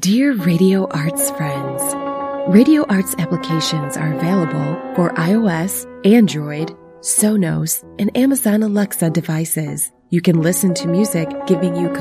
Dear Radio Arts friends, Radio Arts applications are available for iOS, Android, Sonos, and Amazon Alexa devices. You can listen to music giving you